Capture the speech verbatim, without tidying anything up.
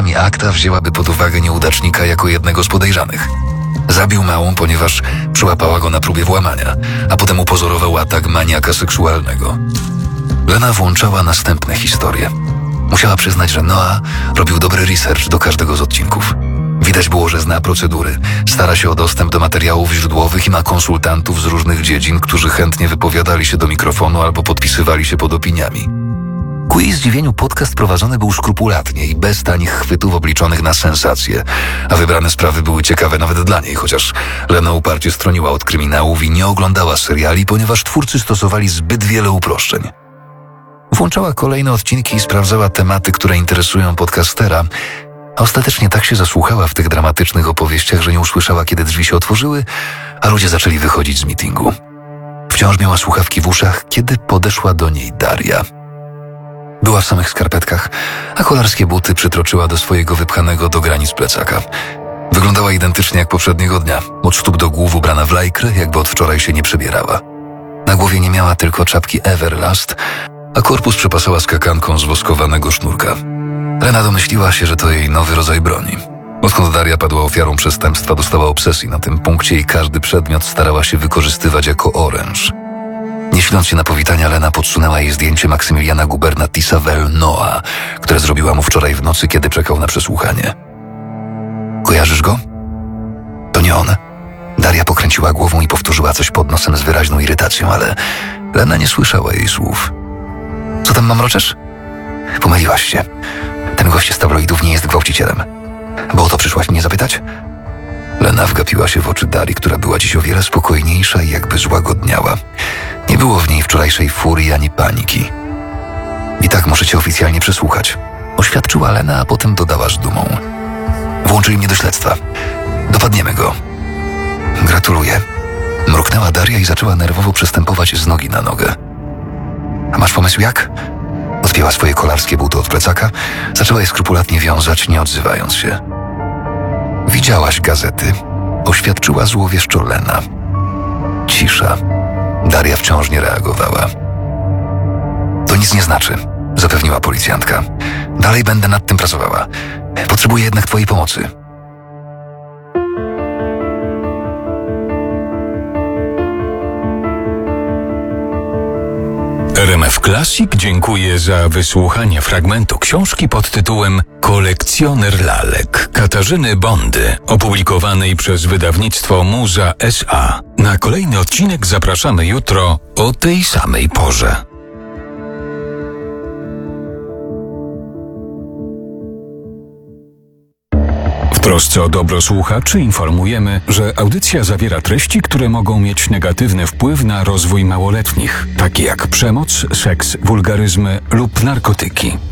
czasami akta wzięłaby pod uwagę nieudacznika jako jednego z podejrzanych. Zabił małą, ponieważ przyłapała go na próbie włamania, a potem upozorował atak maniaka seksualnego. Lena włączała następne historie. Musiała przyznać, że Noah robił dobry research do każdego z odcinków. Widać było, że zna procedury, stara się o dostęp do materiałów źródłowych i ma konsultantów z różnych dziedzin, którzy chętnie wypowiadali się do mikrofonu albo podpisywali się pod opiniami. Ku jej zdziwieniu podcast prowadzony był skrupulatnie i bez tanich chwytów obliczonych na sensacje, a wybrane sprawy były ciekawe nawet dla niej, chociaż Lena uparcie stroniła od kryminałów i nie oglądała seriali, ponieważ twórcy stosowali zbyt wiele uproszczeń. Włączała kolejne odcinki i sprawdzała tematy, które interesują podcastera, a ostatecznie tak się zasłuchała w tych dramatycznych opowieściach, że nie usłyszała, kiedy drzwi się otworzyły, a ludzie zaczęli wychodzić z meetingu. Wciąż miała słuchawki w uszach, kiedy podeszła do niej Daria. Była w samych skarpetkach, a kolarskie buty przytroczyła do swojego wypchanego do granic plecaka. Wyglądała identycznie jak poprzedniego dnia, od stóp do głów ubrana w lajkrę, jakby od wczoraj się nie przebierała. Na głowie nie miała tylko czapki Everlast, a korpus przepasała skakanką z woskowanego sznurka. Lena domyśliła się, że to jej nowy rodzaj broni. Odkąd Daria padła ofiarą przestępstwa, dostała obsesji na tym punkcie i każdy przedmiot starała się wykorzystywać jako oręż. Nie siląc się na powitania, Lena podsunęła jej zdjęcie Maksymiliana Gubernatisa Vel Noah, które zrobiła mu wczoraj w nocy, kiedy czekał na przesłuchanie. Kojarzysz go? To nie on. Daria pokręciła głową i powtórzyła coś pod nosem z wyraźną irytacją, ale Lena nie słyszała jej słów. Co tam mamroczesz? Pomyliłaś się. Ten gość z tabloidów nie jest gwałcicielem. Bo o to przyszłaś mnie zapytać? Lena wgapiła się w oczy Darii, która była dziś o wiele spokojniejsza i jakby złagodniała. Nie było w niej wczorajszej furii ani paniki. I tak muszę cię oficjalnie przesłuchać, oświadczyła Lena, a potem dodała z dumą. Włączyli mnie do śledztwa. Dopadniemy go. Gratuluję. Mruknęła Daria i zaczęła nerwowo przestępować z nogi na nogę. A masz pomysł jak? Odpięła swoje kolarskie buty od plecaka, zaczęła je skrupulatnie wiązać, nie odzywając się. Widziałaś gazety? Oświadczyła złowieszczo Lena. Cisza. Daria wciąż nie reagowała. To nic nie znaczy, zapewniła policjantka. Dalej będę nad tym pracowała. Potrzebuję jednak twojej pomocy. R M F Classic dziękuję za wysłuchanie fragmentu książki pod tytułem Kolekcjoner lalek Katarzyny Bondy, opublikowanej przez wydawnictwo Muza S A. Na kolejny odcinek zapraszamy jutro o tej samej porze. W trosce o dobro słuchaczy informujemy, że audycja zawiera treści, które mogą mieć negatywny wpływ na rozwój małoletnich, takie jak przemoc, seks, wulgaryzmy lub narkotyki.